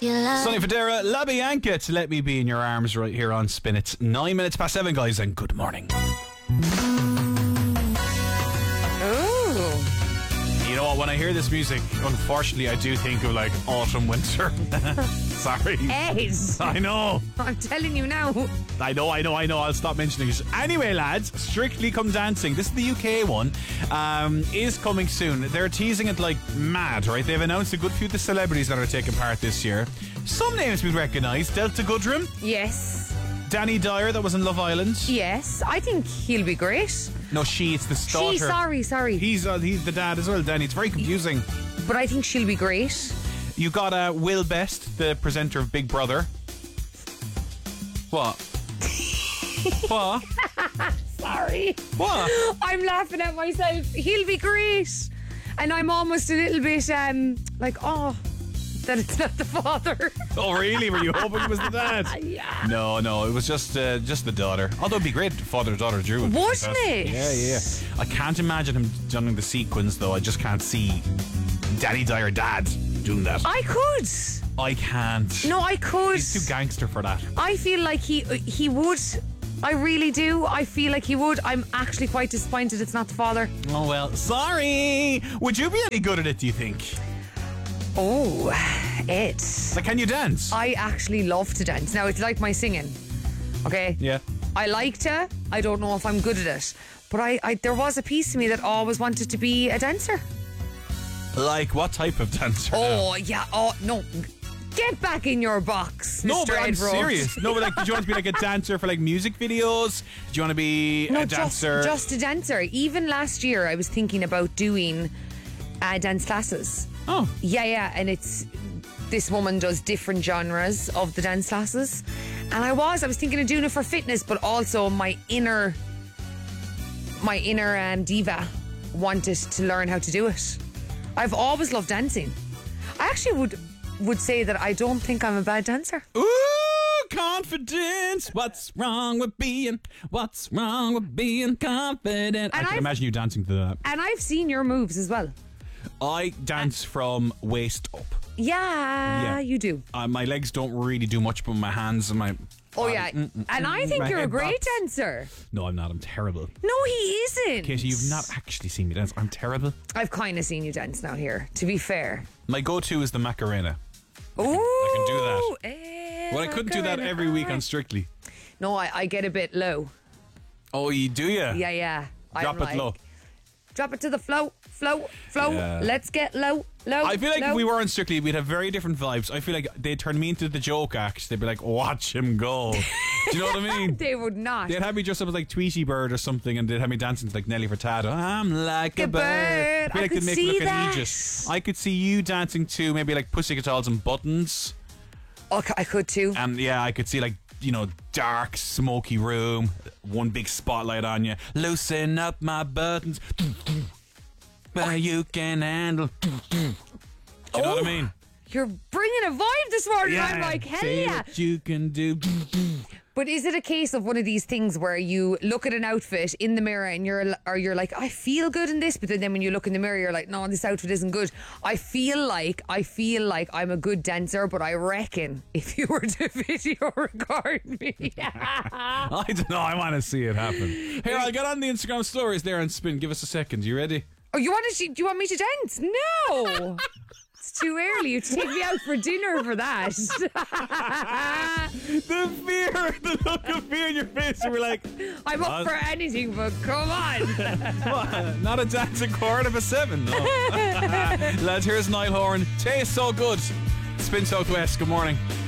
Sonny Fodera, La Bianca to Let Me Be in Your Arms right here on Spin. It's 9 minutes past 7, guys, and good morning. You know what, when I hear this music, unfortunately I do think of like autumn, winter. Sorry. Ed, I know. I'm telling you now. I know. I'll stop mentioning it. Anyway, lads, Strictly Come Dancing. This is the UK one. Is coming soon. They're teasing it like mad, right? They've announced a good few of the celebrities that are taking part this year. Some names we'd recognise. Delta Goodrem. Yes. Danny Dyer, that was in Love Island. Yes. I think he'll be great. No, it's the daughter. Sorry. He's the dad as well, Danny. It's very confusing. But I think she'll be great. You got Will Best, the presenter of Big Brother. What? What? Sorry. What? I'm laughing at myself. He'll be great. And I'm almost a little bit that it's not the father. Oh, really? Were you hoping it was the dad? Yeah. No, it was just the daughter. Although it'd be great, father-daughter duo. Wasn't it? Yeah. I can't imagine him doing the sequence, though. I just can't see Danny Dyer dad doing that. I could. I can't. No, I could. He's too gangster for that. I feel like he would. I really do. I feel like he would. I'm actually quite disappointed it's not the father. Oh, well, sorry. Would you be any good at it, do you think? Oh, Ed. Like, can you dance? I actually love to dance. Now, it's like my singing. Okay? Yeah. I like to. I don't know if I'm good at it. But I there was a piece of me that always wanted to be a dancer. Like, what type of dancer? Oh, yeah. Oh, no. Get back in your box, No, Mr. but I'm Ed Roach. serious. No, but like, did you want to be like a dancer for like music videos? Did you want to be a dancer? Just a dancer. Even last year, I was thinking about doing dance classes. Oh. Yeah. And this woman does different genres of the dance classes. And I was thinking of doing it for fitness, but also my inner diva wanted to learn how to do it. I've always loved dancing. I actually would say that I don't think I'm a bad dancer. Ooh, confidence. What's wrong with being confident? I can imagine you dancing to that. And I've seen your moves as well. I dance from waist up. Yeah, you do. My legs don't really do much, but my hands and my... Oh, yeah. And I think you're a great dancer. No, I'm not. I'm terrible. No, he isn't. Katie, you've not actually seen me dance. I'm terrible. I've kind of seen you dance now here, to be fair. My go-to is the Macarena. Ooh. I can do that. Well, I couldn't do that every week on Strictly. No, I get a bit low. Oh, you do ya? Yeah. Drop it low. Drop it to the flow. Yeah. Let's get low. I feel like if we were on Strictly, we'd have very different vibes. I feel like they'd turn me into the joke act. They'd be like, watch him go. Do you know what I mean? They would not. They'd have me dressed up as like Tweety Bird or something, and they'd have me dancing to like Nelly Furtado. I'm like a bird. I feel like could they'd make see me look that. Aegis. I could see you dancing to maybe like Pussycat Dolls and Buttons. Okay, I could too. And yeah, I could see like, dark, smoky room, one big spotlight on you. Loosen up my buttons. Well, you can handle. Do you know what I mean? You're bringing a vibe this morning. I'm like, hell say yeah. what you can do. But is it a case of one of these things where you look at an outfit in the mirror and you're like, I feel good in this, but then when you look in the mirror, you're like, no, this outfit isn't good. I feel like I'm a good dancer, but I reckon if you were to video record me, I don't know. I want to see it happen. Here, I'll get on the Instagram stories there and spin. Give us a second. You ready? Oh, do you want me to dance? No. It's too early. You have to take me out for dinner for that. The look of fear in your face. You were like, I'm up for anything, but come on. What? Not a dancing 7:15. No. Lads, here's Niall Horan. Tastes so good. Spin Southwest. Good morning.